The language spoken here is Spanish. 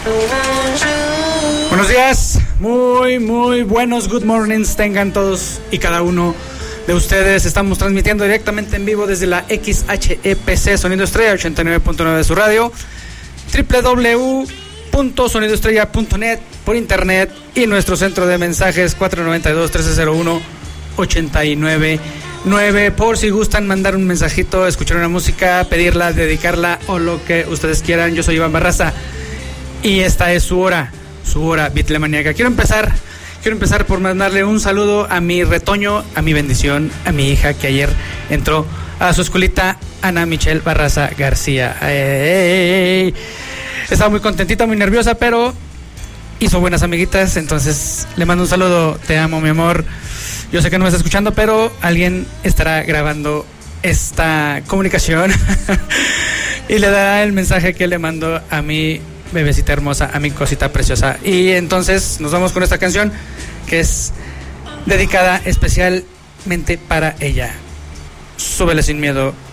Buenos días, muy buenos good mornings tengan todos y cada uno de ustedes. Estamos transmitiendo directamente en vivo desde la XHEPC Sonido Estrella 89.9 de su radio, www.sonidoestrella.net por internet y nuestro centro de mensajes 492-1301-899 por si gustan mandar un mensajito, escuchar una música, pedirla, dedicarla o lo que ustedes quieran. Yo soy Iván Barraza y esta es su hora Beatlemaníaca. Quiero empezar por mandarle un saludo a mi retoño, a mi bendición, a mi hija que ayer entró a su escuelita, Ana Michelle Barraza García. Estaba muy contentita, muy nerviosa, pero hizo buenas amiguitas, entonces le mando un saludo. Te amo, mi amor. Yo sé que no me está escuchando, pero alguien estará grabando esta comunicación y le dará el mensaje que le mando a mi bebecita hermosa, a mi cosita preciosa. Y entonces nos vamos con esta canción que es dedicada especialmente para ella. Súbele sin miedo.